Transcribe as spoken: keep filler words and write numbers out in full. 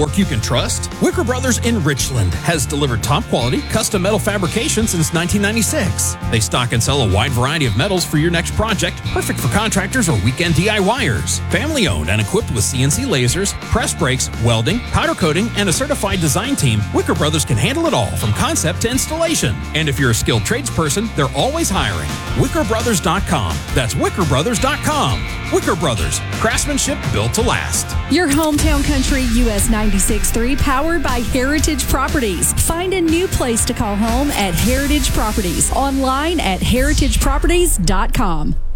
work you can trust? Wicker Brothers in Richland has delivered top quality, custom metal fabrication since nineteen ninety-six. They stock and sell a wide variety of metals for your next project, perfect for contractors or weekend DIYers. Family owned and equipped with C N C lasers, press brakes, welding, powder coating, and a certified design team, Wicker Brothers can handle it all from concept to installation. And if you're a skilled tradesperson, they're always hiring. wicker brothers dot com. That's wicker brothers dot com. Wicker Brothers, craftsmanship built to last. Your hometown country, U S ninety-six point three, powered by Heritage Properties. Find a new place to call home at Heritage Properties. Online at heritage properties dot com.